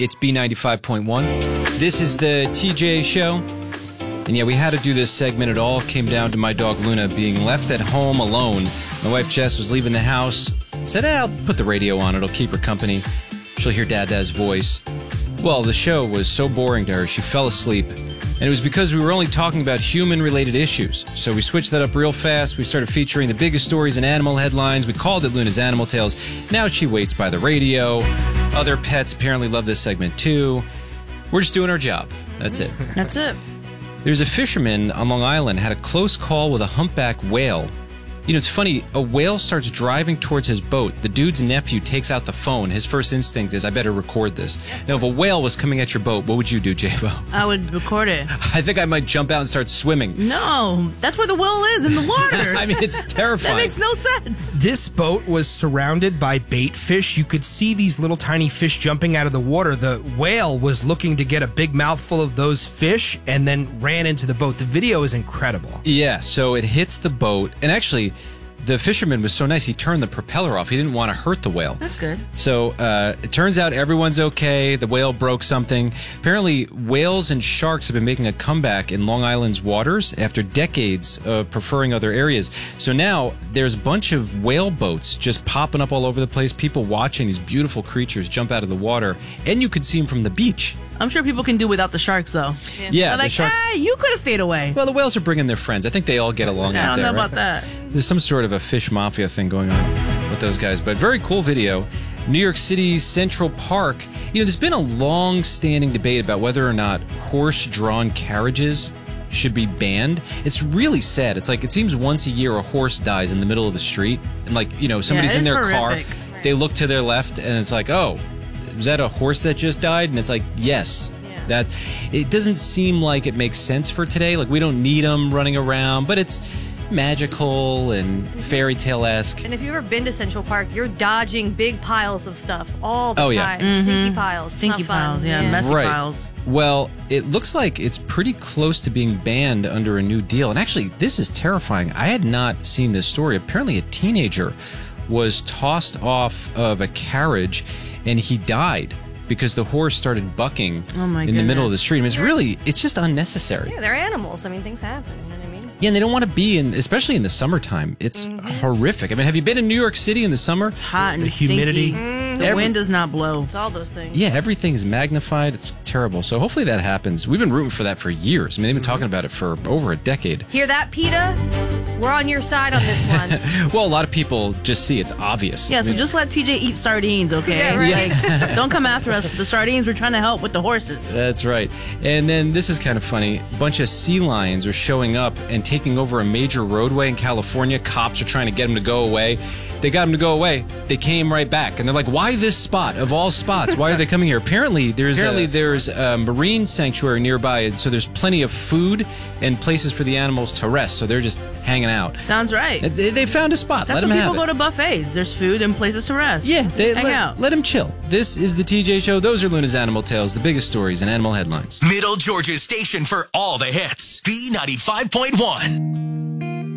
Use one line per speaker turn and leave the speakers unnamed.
It's B95.1. This is the TJ Show. And yeah, we had to do this segment. It all came down to my dog Luna being left at home alone. My wife Jess was leaving the house. Said, I'll put the radio on. It'll keep her company. She'll hear Dada's voice. Well, the show was so boring to her, she fell asleep. And it was because we were only talking about human-related issues. So we switched that up real fast. We started featuring the biggest stories in animal headlines. We called it Luna's Animal Tales. Now she waits by the radio. Other pets apparently love this segment too. We're just doing our job. That's it.
That's it.
There's a fisherman on Long Island had a close call with a humpback whale. You know, it's funny. A whale starts driving towards his boat. The dude's nephew takes out the phone. His first instinct is, I better record this. Now, if a whale was coming at your boat, what would you do, J-Bo?
I would record it.
I think I might jump out and start swimming.
No, that's where the whale is, in the water.
I mean, it's terrifying.
That makes no sense.
This boat was surrounded by bait fish. You could see these little tiny fish jumping out of the water. The whale was looking to get a big mouthful of those fish and then ran into the boat. The video is incredible.
Yeah, so it hits the boat. And actually, the fisherman was so nice, he turned the propeller off. He didn't want to hurt the whale.
That's good.
So it turns out everyone's okay. The whale broke something. Apparently, whales and sharks have been making a comeback in Long Island's waters after decades of preferring other areas. So now there's a bunch of whale boats just popping up all over the place, people watching these beautiful creatures jump out of the water, and you could see them from the beach.
I'm sure people can do without the sharks, though.
Yeah,
They're like,
the sharks.
hey, you could have stayed away.
Well, the whales are bringing their friends. I think they all get along out there.
I don't know
right?
about that.
There's some sort of a fish mafia thing going on with those guys. But very cool video. New York City's Central Park. You know, there's been a long-standing debate about whether or not horse-drawn carriages should be banned. It's really sad. It's like it seems once a year a horse dies in the middle of the street. And like, you know, somebody's in their
horrific.
car. They look to their left and it's like, oh, was that a horse that just died? And it's like, yes. That it doesn't seem like it makes sense for today. Like, we don't need them running around, but it's magical and fairy tale-esque.
And if you've ever been to Central Park, you're dodging big piles of stuff all the
Oh,
time.
yeah.
Stinky piles. It's
Stinky
not fun.
piles, yeah, messy
Right.
piles.
Well, it looks like it's pretty close to being banned under a new deal. And actually, this is terrifying. I had not seen this story. Apparently, a teenager was tossed off of a carriage and he died because the horse started bucking in the middle of the street. I mean, it's just unnecessary.
Yeah, they're animals. I mean, things happen. You know what I mean?
Yeah, and they don't want to be in, especially in the summertime. It's horrific. I mean, have you been in New York City in the summer?
It's hot and
The humidity.
stinky. The wind does not blow.
It's all those things.
Yeah, everything is magnified. It's terrible. So hopefully that happens. We've been rooting for that for years. I mean, they've been talking about it for over a decade.
Hear that, PETA? We're on your side on this one.
Well, a lot of people just see it's obvious.
Yeah,
I
so
mean,
just let TJ eat sardines, okay?
Yeah, right.
Like, don't come after us for the sardines. We're trying to help with the horses.
That's right. And then this is kind of funny. A bunch of sea lions are showing up and taking over a major roadway in California. Cops are trying to get them to go away. They got them to go away. They came right back. And they're like, why this spot of all spots? Why are they coming here? Apparently, there's a marine sanctuary nearby, and so there's plenty of food and places for the animals to rest. So they're just hanging out.
Sounds right.
They found a spot.
That's
let
when
them
people
have
go
it.
to buffets. There's food and places to rest.
Yeah,
Just hang out.
Let them chill. This is the TJ Show. Those are Luna's Animal Tales, the biggest stories in animal headlines.
Middle Georgia's station for all the hits. B95.1.